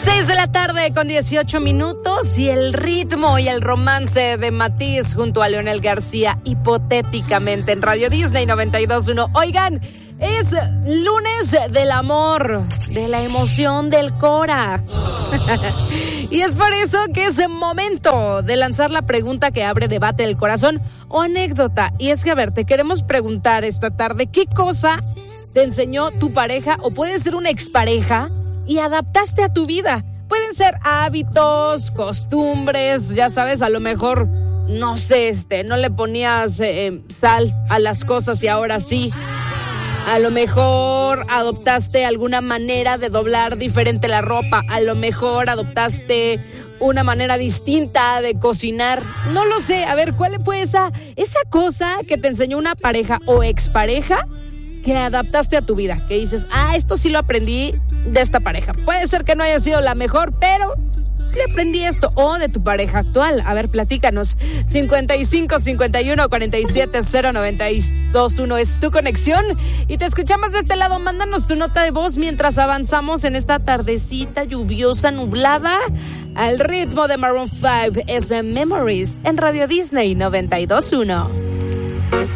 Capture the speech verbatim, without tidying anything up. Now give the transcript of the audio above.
seis de la tarde con dieciocho minutos y el ritmo y el romance de Matiz junto a Leonel García, hipotéticamente en Radio Disney noventa y dos punto uno. Oigan, es lunes del amor, de la emoción, del Cora. Y es por eso que es momento de lanzar la pregunta que abre debate del corazón o anécdota. Y es que, a ver, te queremos preguntar esta tarde, ¿qué cosa te enseñó tu pareja o puede ser una expareja y adaptaste a tu vida? Pueden ser hábitos, costumbres, ya sabes, a lo mejor, no sé, este, no le ponías eh, sal a las cosas y ahora sí. A lo mejor adoptaste alguna manera de doblar diferente la ropa. A lo mejor adoptaste una manera distinta de cocinar. No lo sé. A ver, ¿cuál fue esa, esa cosa que te enseñó una pareja o expareja que adaptaste a tu vida? Que dices, ah, esto sí lo aprendí de esta pareja. Puede ser que no haya sido la mejor, pero le aprendí esto. O de tu pareja actual. A ver, platícanos. cincuenta y cinco, cincuenta y uno, cuarenta y siete, cero, noventa y dos, uno es tu conexión. Y te escuchamos de este lado. Mándanos tu nota de voz mientras avanzamos en esta tardecita lluviosa, nublada, al ritmo de Maroon cinco. Es Memories en Radio Disney noventa y dos punto uno.